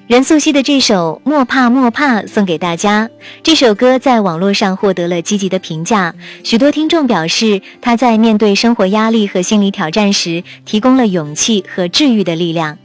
任素汐的这首《莫怕莫怕》送给大家。这首歌在网络上获得了积极的评价，许多听众表示，它在面对生活压力和心理挑战时，提供了勇气和治愈的力量。